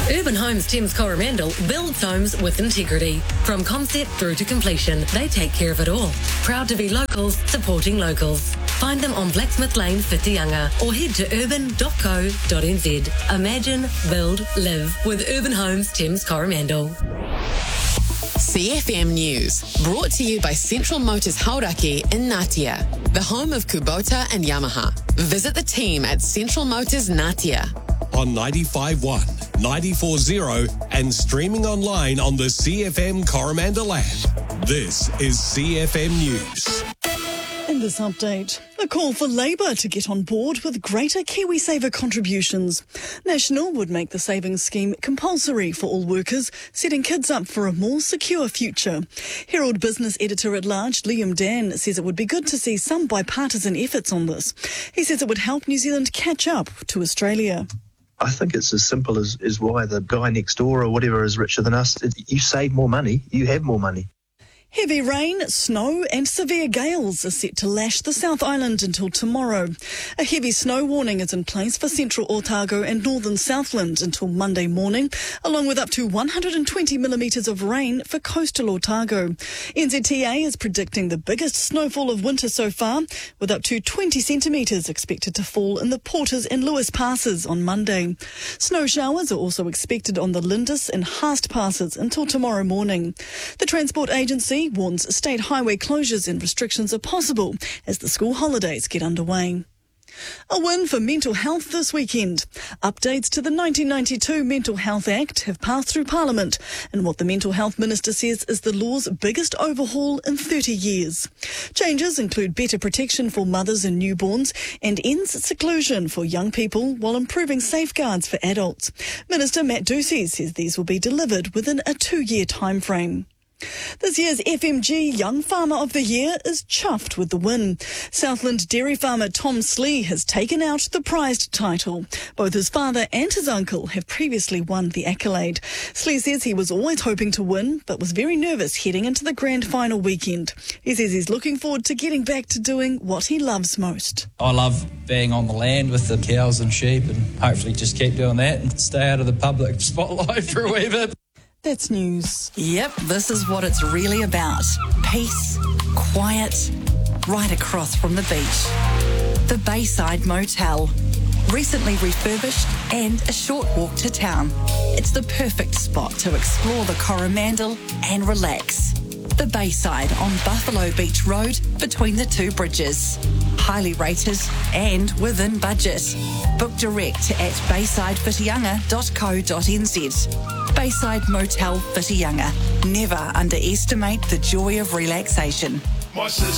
Urban Homes Thames Coromandel builds homes with integrity. From concept through to completion, they take care of it all. Proud to be locals, supporting locals. Find them on Blacksmith Lane, Whitianga, or head to urban.co.nz. Imagine, build, live with Urban Homes Thames Coromandel. CFM News, brought to you by Central Motors Hauraki in Ngatea, the home of Kubota and Yamaha. Visit the team at Central Motors Ngatea. On 95.1, 94.0 and streaming online on the CFM Coromandel app. This is CFM News. In this update, a call for Labour to get on board with greater KiwiSaver contributions. National would make the savings scheme compulsory for all workers, setting kids up for a more secure future. Herald Business Editor-at-Large Liam Dan says it would be good to see some bipartisan efforts on this. He says it would help New Zealand catch up to Australia. I think it's as simple as why the guy next door or whatever is richer than us. You save more money, you have more money. Heavy rain, snow and severe gales are set to lash the South Island until tomorrow. A heavy snow warning is in place for central Otago and northern Southland until Monday morning, along with up to 120 millimetres of rain for coastal Otago. NZTA is predicting the biggest snowfall of winter so far, with up to 20 centimetres expected to fall in the Porters and Lewis passes on Monday. Snow showers are also expected on the Lindis and Haast passes until tomorrow morning. The Transport Agency warns state highway closures and restrictions are possible as the school holidays get underway. A win for mental health this weekend. Updates to the 1992 Mental Health Act have passed through Parliament, and what the Mental Health Minister says is the law's biggest overhaul in 30 years. Changes include better protection for mothers and newborns and ends seclusion for young people while improving safeguards for adults. Minister Matt Ducey says these will be delivered within a 2-year timeframe. This year's FMG Young Farmer of the Year is chuffed with the win. Southland dairy farmer Tom Slee has taken out the prized title. Both his father and his uncle have previously won the accolade. Slee says he was always hoping to win, but was very nervous heading into the grand final weekend. He says he's looking forward to getting back to doing what he loves most. I love being on the land with the cows and sheep, and hopefully just keep doing that and stay out of the public spotlight for a wee bit. That's news. Yep, this is what it's really about. Peace, quiet, right across from the beach. The Bayside Motel. Recently refurbished and a short walk to town. It's the perfect spot to explore the Coromandel and relax. The Bayside on Buffalo Beach Road between the two bridges. Highly rated and within budget. Book direct at baysidewhitianga.co.nz. Bayside Motel Whitianga. Never underestimate the joy of relaxation. My sister